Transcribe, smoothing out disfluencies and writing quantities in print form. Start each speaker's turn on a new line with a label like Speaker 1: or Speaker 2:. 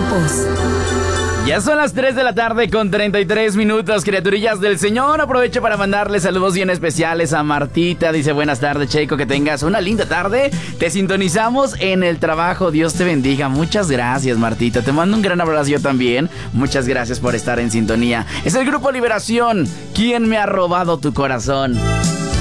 Speaker 1: tiempos.
Speaker 2: Ya son las 3 de la tarde con 33 minutos, criaturillas del Señor. Aprovecho para mandarle saludos bien especiales a Martita. Dice, buenas tardes, Checo, que tengas una linda tarde. Te sintonizamos en el trabajo. Dios te bendiga. Muchas gracias, Martita. Te mando un gran abrazo yo también. Muchas gracias por estar en sintonía. Es el Grupo Liberación. ¿Quién me ha robado tu corazón?